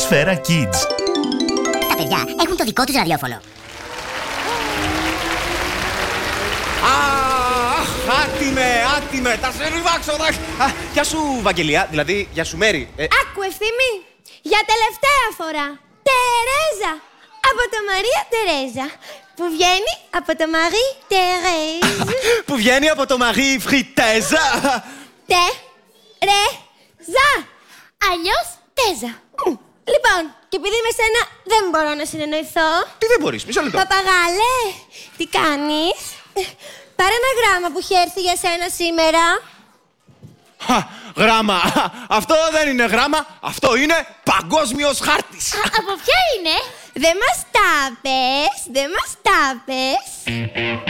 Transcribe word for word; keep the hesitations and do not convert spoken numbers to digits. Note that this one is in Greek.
Σφαίρα Kids. Τα παιδιά έχουν το δικό τους ραδιόφωνο. Αχ, άτιμε, άτιμε, τα σε ριβάξω. Γεια σου, Βαγγελία, δηλαδή, γεια σου, Μέρη. Ε, Άκου, Ευθύμη, για τελευταία φορά. Τερέζα, από το Μαρία Τερέζα, που βγαίνει από το Μαρί Τερέζ. Που βγαίνει από το Μαρί Φριτέζα. Τε, ρε, ζα. Αλλιώς τέζα. Λοιπόν, και επειδή με σένα δεν μπορώ να συνεννοηθώ. Τι δεν μπορείς, μισό λεπτό. Παπαγάλε, τι κάνεις? Πάρε ένα γράμμα που έχει έρθει για σένα σήμερα. Χα, γράμμα. Αυτό δεν είναι γράμμα, αυτό είναι παγκόσμιος χάρτης. Α, από ποια είναι? Δεν μας τα πες, δεν μας τα πες.